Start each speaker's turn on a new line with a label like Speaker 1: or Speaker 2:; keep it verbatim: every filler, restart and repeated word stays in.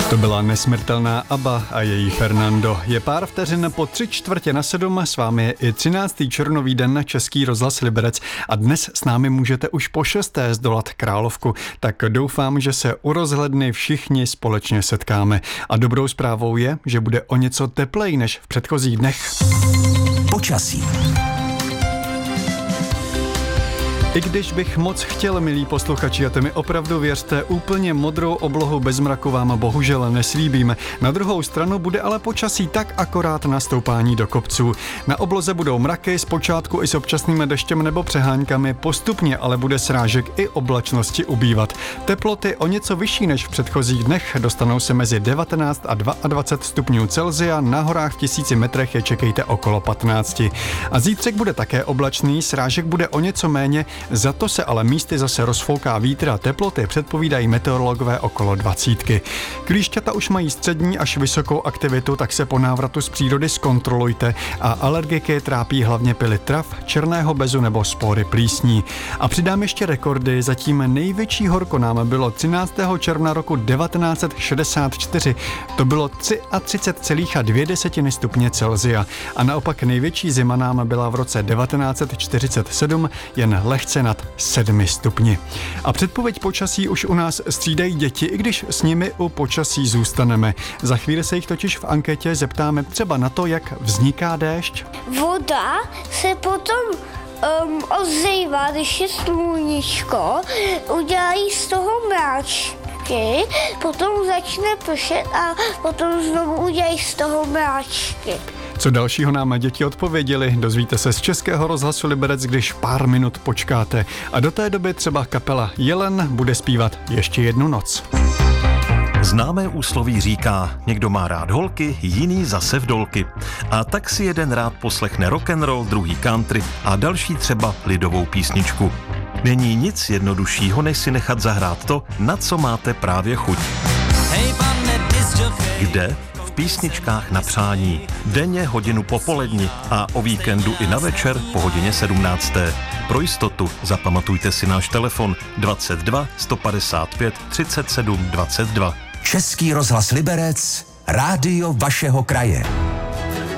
Speaker 1: To byla nesmrtelná ABBA a její Fernando. Je pár vteřin po tři čtvrtě na sedm, s vámi je i třináctý červnový den na Český rozhlas Liberec a dnes s námi můžete už po šesté zdolat Královku. Tak doufám, že se u rozhledny všichni společně setkáme. A dobrou zprávou je, že bude o něco teplej než v předchozích dnech.
Speaker 2: Počasí.
Speaker 1: I když bych moc chtěl, milí posluchači, a to mi opravdu věřte, úplně modrou oblohu bez mraku vám bohužel neslíbíme. Na druhou stranu bude ale počasí tak akorát na stoupání do kopců. Na obloze budou mraky, zpočátku i s občasným deštěm nebo přeháňkami, postupně ale bude srážek i oblačnosti ubývat. Teploty o něco vyšší než v předchozích dnech, dostanou se mezi devatenáct a dvacet dva stupňů Celsia, na horách v tisíci metrech je čekejte okolo patnáct. A zítřek bude také oblačný, srážek bude o něco méně, za to se ale místy zase rozfouká vítr a teploty předpovídají meteorologové okolo dvacítky. Klíšťata už mají střední až vysokou aktivitu, tak se po návratu z přírody zkontrolujte a alergiky trápí hlavně pily trav, černého bezu nebo spory plísní. A přidám ještě rekordy, zatím největší horko nám bylo třináctého června roku devatenáct set šedesát čtyři, to bylo třicet tři celá dvě stupně Celsia a naopak největší zima nám byla v roce devatenáct set čtyřicet sedm, jen lehce nad sedmi stupni. A předpověď počasí už u nás střídají děti, i když s nimi u počasí zůstaneme. Za chvíli se jich totiž v anketě zeptáme třeba na to, jak vzniká déšť.
Speaker 3: Voda se potom um, ozývá, když je sluníčko, udělají z toho mráčky, potom začne pršet a potom znovu udělají z toho mráčky.
Speaker 1: Co dalšího nám děti odpověděli, dozvíte se z Českého rozhlasu Liberec, když pár minut počkáte. A do té doby třeba kapela Jelen bude zpívat ještě jednu noc.
Speaker 2: Známé úsloví říká, někdo má rád holky, jiný zase vdolky. A tak si jeden rád poslechne rock'n'roll, druhý country a další třeba lidovou písničku. Není nic jednoduššího, než si nechat zahrát to, na co máte právě chuť. Kde? V písničkách na přání. Denně hodinu po poledni a o víkendu i na večer po hodině sedmnácté. Pro jistotu zapamatujte si náš telefon dvacet dva sto padesát pět třicet sedm dvacet dva.
Speaker 4: Český rozhlas Liberec, rádio vašeho kraje.